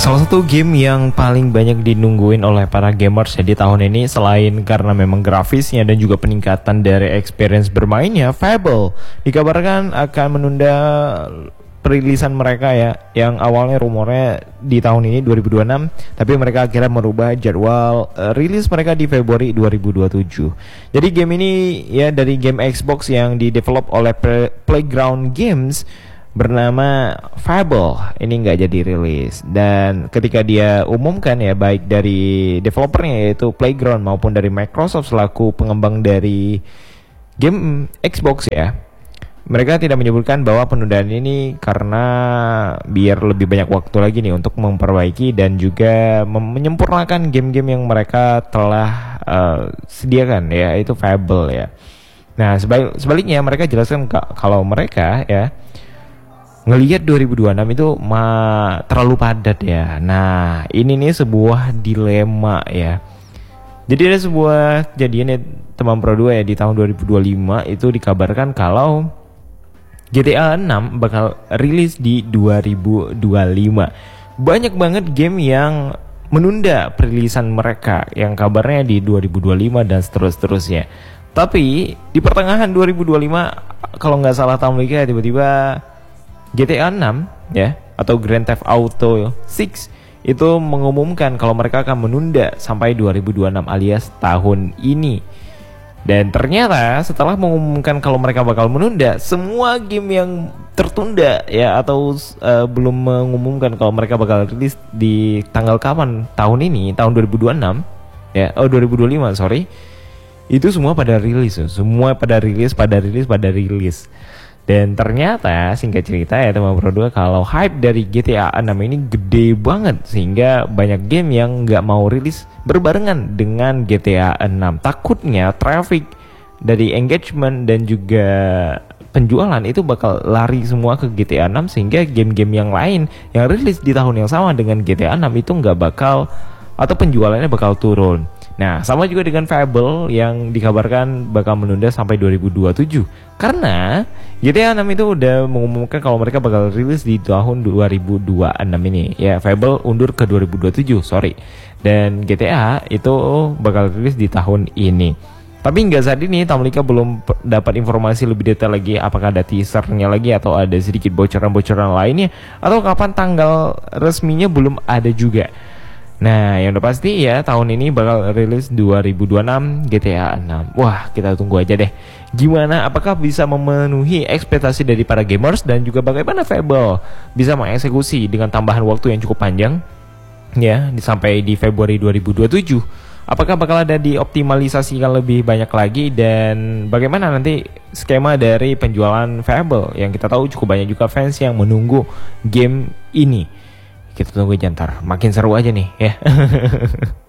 Salah satu game yang paling banyak dinungguin oleh para gamers ya di tahun ini, selain karena memang grafisnya dan juga peningkatan dari experience bermainnya, Fable dikabarkan akan menunda perilisan mereka ya, yang awalnya rumornya di tahun ini 2026, tapi mereka akhirnya merubah jadwal rilis mereka di Februari 2027. Jadi game ini ya dari game Xbox yang didevelop oleh Playground Games bernama Fable ini nggak jadi rilis, dan ketika dia umumkan ya, baik dari developernya yaitu Playground maupun dari Microsoft selaku pengembang dari game Xbox ya, mereka tidak menyebutkan bahwa penundaan ini karena biar lebih banyak waktu lagi nih untuk memperbaiki dan juga menyempurnakan game-game yang mereka telah sediakan ya, itu Fable ya. Nah sebaliknya mereka jelaskan kalau mereka ya ngelihat 2026 itu terlalu padat ya. Nah ini nih sebuah dilema ya. Jadi ada sebuah kejadian ya teman Pro 2 ya, di tahun 2025 itu dikabarkan kalau GTA 6 bakal rilis di 2025. Banyak banget game yang menunda perilisan mereka yang kabarnya di 2025 dan seterusnya. Tapi di pertengahan 2025 kalau nggak salah tahun mereka tiba-tiba GTA 6 ya, atau Grand Theft Auto 6 itu mengumumkan kalau mereka akan menunda sampai 2026 alias tahun ini. Dan ternyata setelah mengumumkan kalau mereka bakal menunda, semua game yang tertunda ya atau belum mengumumkan kalau mereka bakal rilis di tanggal kapan tahun ini, tahun 2026 ya, 2025 sorry, itu semua pada rilis, pada rilis. Dan ternyata singkat cerita ya teman Pro 2, kalau hype dari GTA 6 ini gede banget sehingga banyak game yang nggak mau rilis berbarengan dengan GTA 6. Takutnya traffic dari engagement dan juga penjualan itu bakal lari semua ke GTA 6 sehingga game-game yang lain yang rilis di tahun yang sama dengan GTA 6 itu nggak bakal, atau penjualannya bakal turun. Nah, sama juga dengan Fable yang dikabarkan bakal menunda sampai 2027. Karena GTA 6 itu udah mengumumkan kalau mereka bakal rilis di tahun 2026 ini. Ya, Fable undur ke 2027, sorry. Dan GTA itu bakal rilis di tahun ini. Tapi hingga saat ini Tamlika belum dapat informasi lebih detail lagi, apakah ada teasernya lagi atau ada sedikit bocoran-bocoran lainnya, atau kapan tanggal resminya belum ada juga. Nah, yang udah pasti ya tahun ini bakal rilis 2026 GTA 6. Wah, kita tunggu aja deh. Gimana, apakah bisa memenuhi ekspektasi dari para gamers, dan juga bagaimana Fable bisa mengeksekusi dengan tambahan waktu yang cukup panjang ya, sampai di Februari 2027. Apakah bakal ada dioptimalisasikan lebih banyak lagi, dan bagaimana nanti skema dari penjualan Fable yang kita tahu cukup banyak juga fans yang menunggu game ini. Kita tunggu aja ntar, makin seru aja nih ya.